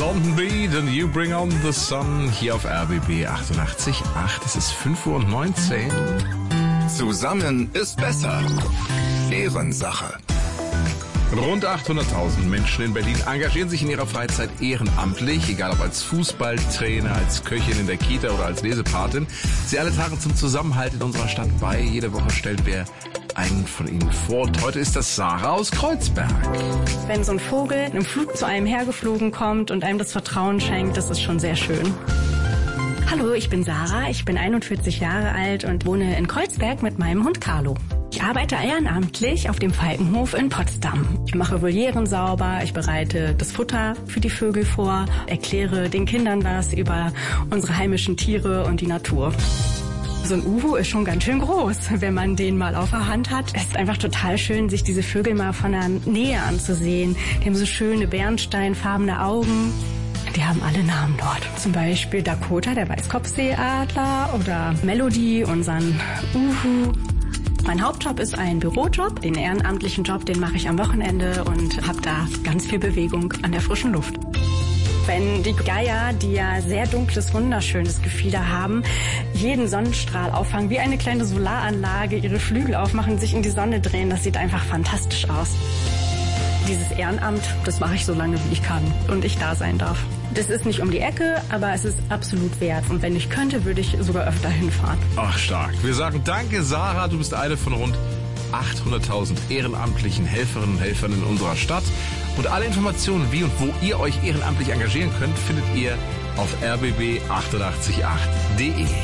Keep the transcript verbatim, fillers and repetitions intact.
London Beat and You Bring On the Sun hier auf R B B achtundachtzig Komma acht. Es ist fünf Uhr neunzehn. Zusammen ist besser. Ehrensache. Rund achthunderttausend Menschen in Berlin engagieren sich in ihrer Freizeit ehrenamtlich, egal ob als Fußballtrainer, als Köchin in der Kita oder als Lesepatin. Sie alle tragen zum Zusammenhalt in unserer Stadt bei. Jede Woche stellen wir einen von ihnen vor. Und heute ist das Sarah aus Kreuzberg. Wenn so ein Vogel im Flug zu einem hergeflogen kommt und einem das Vertrauen schenkt, das ist schon sehr schön. Hallo, ich bin Sarah, ich bin einundvierzig Jahre alt und wohne in Kreuzberg mit meinem Hund Carlo. Ich arbeite ehrenamtlich auf dem Falkenhof in Potsdam. Ich mache Volieren sauber, ich bereite das Futter für die Vögel vor, erkläre den Kindern was über unsere heimischen Tiere und die Natur. So ein Uhu ist schon ganz schön groß, wenn man den mal auf der Hand hat. Es ist einfach total schön, sich diese Vögel mal von der Nähe anzusehen. Die haben so schöne bernsteinfarbene Augen. Die haben alle Namen dort. Zum Beispiel Dakota, der Weißkopfseeadler, oder Melody, unseren Uhu. Mein Hauptjob ist ein Bürojob. Den ehrenamtlichen Job, den mache ich am Wochenende und habe da ganz viel Bewegung an der frischen Luft. Wenn die Geier, die ja sehr dunkles, wunderschönes Gefieder haben, jeden Sonnenstrahl auffangen, wie eine kleine Solaranlage, ihre Flügel aufmachen, sich in die Sonne drehen, das sieht einfach fantastisch aus. Dieses Ehrenamt, das mache ich so lange, wie ich kann und ich da sein darf. Das ist nicht um die Ecke, aber es ist absolut wert. Und wenn ich könnte, würde ich sogar öfter hinfahren. Ach, stark. Wir sagen danke, Sarah. Du bist eine von rund achthunderttausend ehrenamtlichen Helferinnen und Helfern in unserer Stadt. Und alle Informationen, wie und wo ihr euch ehrenamtlich engagieren könnt, findet ihr auf r b b achtundachtzig Komma acht punkt de.